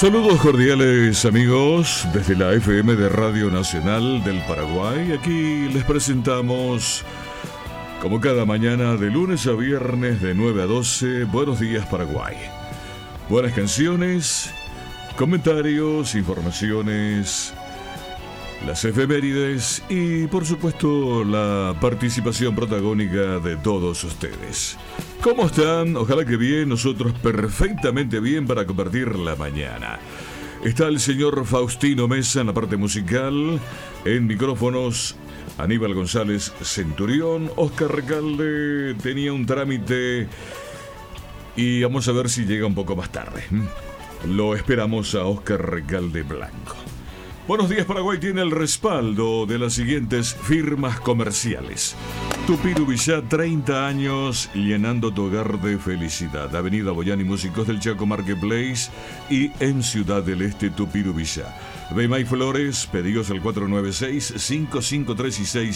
Saludos cordiales amigos desde la FM de Radio Nacional del Paraguay. Aquí les presentamos, como cada mañana, de lunes a viernes de 9 a 12, Buenos Días Paraguay. Buenas canciones, comentarios, informaciones, las efemérides y por supuesto la participación protagónica de todos ustedes. ¿Cómo están? Ojalá que bien, nosotros perfectamente bien para compartir la mañana. Está el señor Faustino Mesa en la parte musical, en micrófonos Aníbal González Centurión. Oscar Recalde tenía un trámite y vamos a ver si llega un poco más tarde. Lo esperamos a Oscar Recalde Blanco. Buenos Días Paraguay tiene el respaldo de las siguientes firmas comerciales. Tupirubillá, 30 años llenando tu hogar de felicidad. Avenida Boyani, Músicos del Chaco Marketplace y en Ciudad del Este, Tupirubillá. Beimay Flores, pedidos al 496-5536.